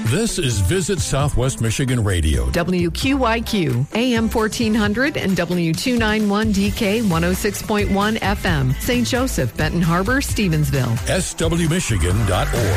This is Visit Southwest Michigan Radio. WQYQ, AM 1400 and W291DK 106.1 FM, St. Joseph, Benton Harbor, Stevensville. SWMichigan.org.